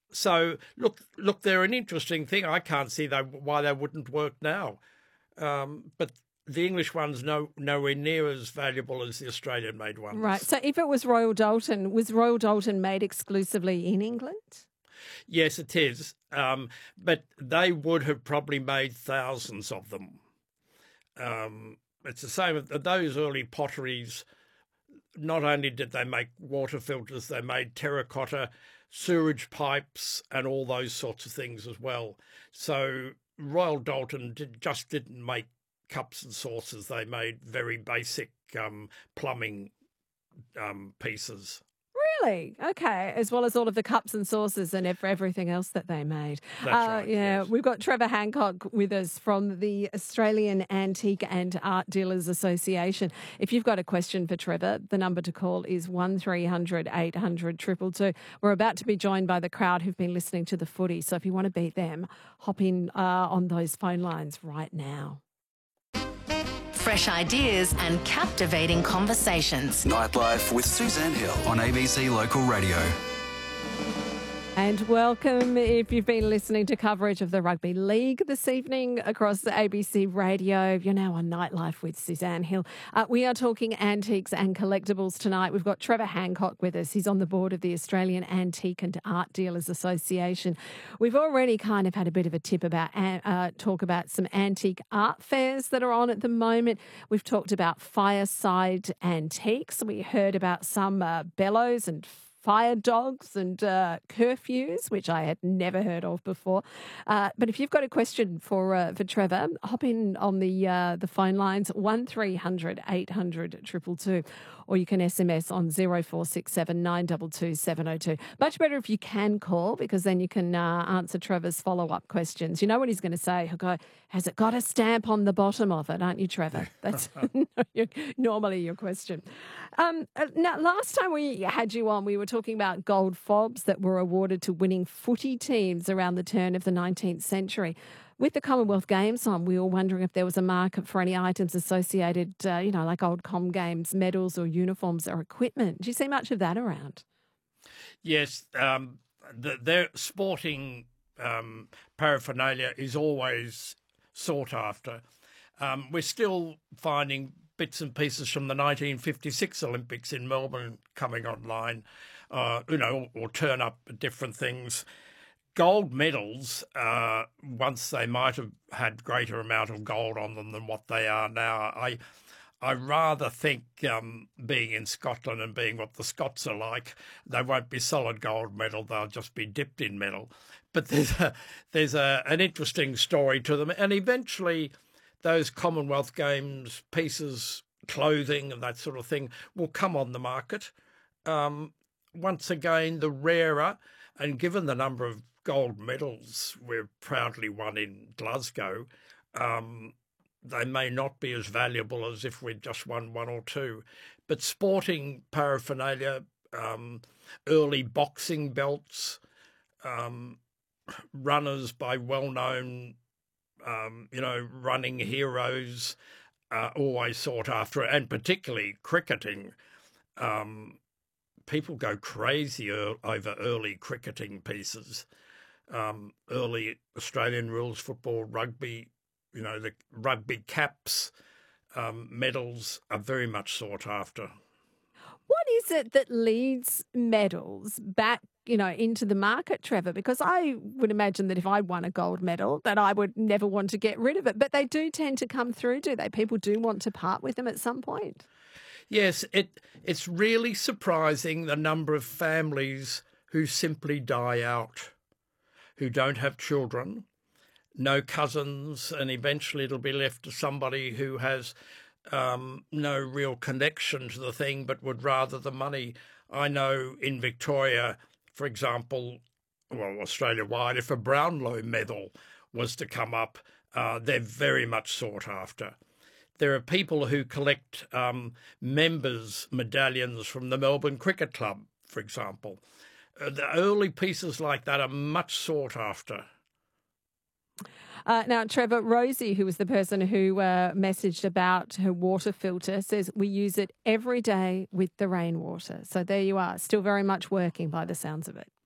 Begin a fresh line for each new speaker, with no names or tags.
So look, they're an interesting thing. I can't see why they wouldn't work now, but the English one's nowhere near as valuable as the Australian-made ones.
Right. So if it was Royal Doulton, was Royal Doulton made exclusively in England?
Yes, it is. But they would have probably made thousands of them. It's the same with those early potteries. Not only did they make water filters, they made terracotta sewerage pipes and all those sorts of things as well. So Royal Doulton just didn't make cups and saucers. They made very basic plumbing pieces.
Really? Okay. As well as all of the cups and saucers and everything else that they made.
That's right.
Yeah.
Yes.
We've got Trevor Hancock with us from the Australian Antique and Art Dealers Association. If you've got a question for Trevor, the number to call is 1300 800 222. We're about to be joined by the crowd who've been listening to the footy. So if you want to beat them, hop in on those phone lines right now.
Fresh ideas and captivating conversations.
Nightlife with Suzanne Hill on ABC Local Radio.
And welcome if you've been listening to coverage of the Rugby League this evening across the ABC Radio. You're now on Nightlife with Suzanne Hill. We are talking antiques and collectibles tonight. We've got Trevor Hancock with us. He's on the board of the Australian Antique and Art Dealers Association. We've already kind of had a bit of a tip about talk about some antique art fairs that are on at the moment. We've talked about fireside antiques. We heard about some bellows and fire dogs and curfews, which I had never heard of before. But if you've got a question for Trevor, hop in on the phone lines 1300 800 222, or you can SMS on 0467 922 702. Much better if you can call, because then you can answer Trevor's follow-up questions. You know what he's going to say? He'll go, "Has it got a stamp on the bottom of it?" Aren't you, Trevor? That's normally your question. Now, last time we had you on, we were talking about gold fobs that were awarded to winning footy teams around the turn of the 19th century. With the Commonwealth Games on, we were wondering if there was a market for any items associated, like old Com Games medals or uniforms or equipment. Do you see much of that around?
Yes, their sporting paraphernalia is always sought after. We're still finding bits and pieces from the 1956 Olympics in Melbourne coming online, or turn up different things. Gold medals, once they might have had greater amount of gold on them than what they are now. I rather think, being in Scotland and being what the Scots are like, they won't be solid gold medal, they'll just be dipped in metal. But there's an interesting story to them, and eventually those Commonwealth Games pieces, clothing and that sort of thing will come on the market. Once again, the rarer, and given the number of gold medals we've proudly won in Glasgow, they may not be as valuable as if we'd just won one or two. But sporting paraphernalia, early boxing belts, runners by well-known running heroes, always sought after, and particularly cricketing. People go crazy over early cricketing pieces. Early Australian rules football, rugby, the rugby caps, medals are very much sought after.
What is it that leads medals back, into the market, Trevor? Because I would imagine that if I won a gold medal, that I would never want to get rid of it. But they do tend to come through, do they? People do want to part with them at some point.
Yes, it's really surprising the number of families who simply die out, who don't have children, no cousins, and eventually it'll be left to somebody who has no real connection to the thing but would rather the money. I know in Victoria, for example, well, Australia-wide, if a Brownlow medal was to come up, they're very much sought after. There are people who collect members' medallions from the Melbourne Cricket Club, for example. The early pieces like that are much sought after.
Now, Trevor, Rosie, who was the person who messaged about her water filter, says we use it every day with the rainwater. So there you are, still very much working by the sounds of it.